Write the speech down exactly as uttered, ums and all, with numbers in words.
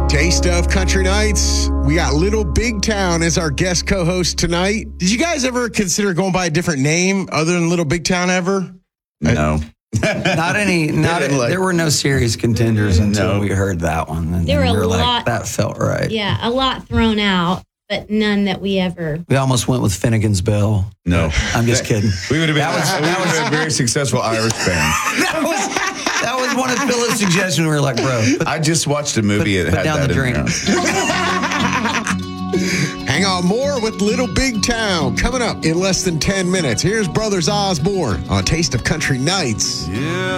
Taste of Country Nights. We got Little Big Town as our guest co-host tonight. Did you guys ever consider going by a different name other than Little Big Town ever? No. Not any. Not didn't like- there were no serious contenders until No. we heard that one. And There we were a were like, lot- that felt right. Yeah, a lot thrown out, but none that we ever. We almost went with Finnegan's Bell. No. I'm just kidding. We would have been, That was- we would that have been a very successful Irish band. That was that was one of Phil's suggestions. We were like, bro, put, I just watched a movie put, that put had down that the in drink. there. Hang on, more with Little Big Town coming up in less than ten minutes. Here's Brothers Osborne on Taste of Country Nights. Yeah.